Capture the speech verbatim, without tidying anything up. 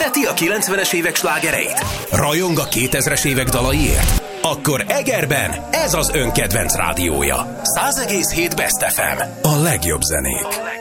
Szereti a kilencvenes évek slágereit? Rajong a kétezres évek dalaiért? Akkor Egerben ez az ön kedvenc rádiója. száz egész hét Best ef em. A legjobb zenék.